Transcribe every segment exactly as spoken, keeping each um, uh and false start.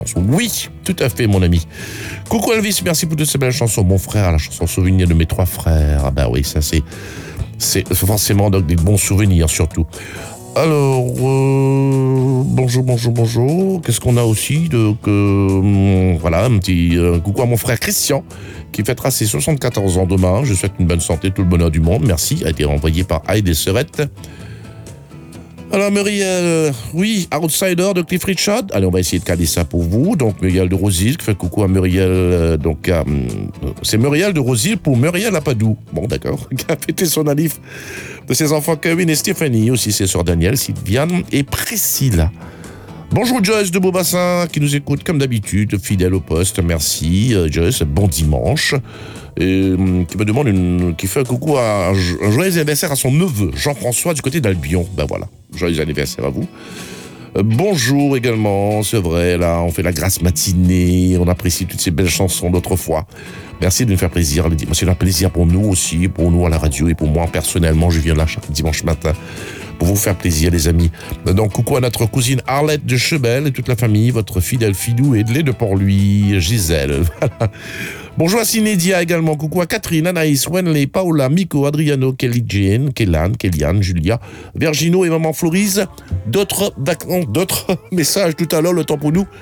Oui, tout à fait, mon ami. Coucou Elvis, merci pour toutes ces belles chansons. Mon frère, la chanson souvenir de mes trois frères. Ah bah oui, ça c'est, c'est forcément donc des bons souvenirs surtout. Alors, euh, bonjour, bonjour, bonjour. Qu'est-ce qu'on a aussi de que hum, voilà, un petit euh, coucou à mon frère Christian qui fêtera ses soixante-quatorze ans demain. Je souhaite une bonne santé, tout le bonheur du monde. Merci. A été renvoyé par Heide et Serette. Alors Muriel, oui, Outsider de Cliff Richard. Allez, on va essayer de caler ça pour vous. Donc Muriel de Rosil qui fait coucou à Muriel. Euh, donc euh, c'est Muriel de Rosil pour Muriel Apadou. Bon, d'accord. Qui a fêté son anniv de ses enfants Kevin et Stéphanie. Aussi ses sœurs Daniel, Sylviane et Priscilla. Bonjour Joyce de Beaubassin qui nous écoute comme d'habitude, fidèle au poste. Merci euh, Joyce, bon dimanche. Et, euh, qui me demande une, qui fait un coucou à un, un joyeux anniversaire à son neveu Jean-François du côté d'Albion. Ben voilà, joyeux anniversaire à vous. Euh, bonjour également, c'est vrai, là on fait la grasse matinée, on apprécie toutes ces belles chansons d'autrefois. Merci de nous faire plaisir, c'est un plaisir pour nous aussi, pour nous à la radio et pour moi personnellement, je viens là chaque dimanche matin pour vous faire plaisir les amis. Donc coucou à notre cousine Arlette de Chebel et toute la famille, votre fidèle Fidou et de lait de Port-Louis, Gisèle. Bonjour à Cinédia également, coucou à Catherine, Anaïs, Wenley, Paola, Miko, Adriano, Kelly Jane, Kélan, Kéliane, Julia, Virgino et Maman Florise. D'autres vacances, d'autres messages tout à l'heure, le temps pour nous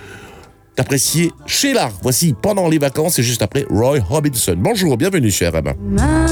d'apprécier Sheila. Voici pendant les vacances et juste après Roy Robinson. Bonjour, bienvenue cher Emma.